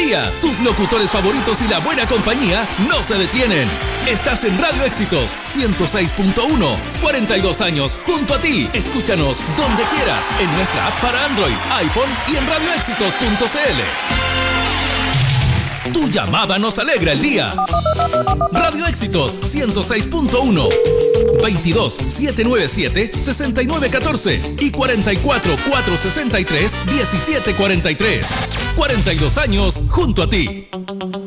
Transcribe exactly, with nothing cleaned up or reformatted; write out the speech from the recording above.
día. Tus locutores favoritos y la buena compañía no se detienen. Estás en Radio Éxitos ciento seis punto uno. cuarenta y dos años junto a ti. Escúchanos donde quieras en nuestra app para Android, iPhone y en radio éxitos punto c l. Tu llamada nos alegra el día. Radio Éxitos ciento seis punto uno. veintidós, setecientos noventa y siete, sesenta y nueve catorce y cuarenta y cuatro, cuatrocientos sesenta y tres, diecisiete cuarenta y tres. cuarenta y dos años junto a ti.